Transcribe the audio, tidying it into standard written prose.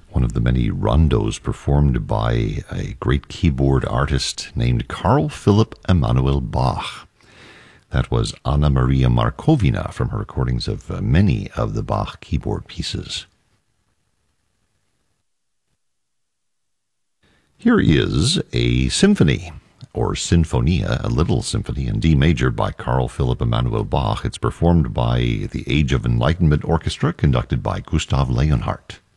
one of the many rondos performed by a great keyboard artist named Carl Philipp Emanuel Bach. That was Anna Maria Markovina from her recordings of many of the Bach keyboard pieces. Here is a symphony, or Sinfonia, a little symphony in D major by Carl Philipp Emanuel Bach. It's performed by the Age of Enlightenment Orchestra, conducted by Gustav Leonhardt.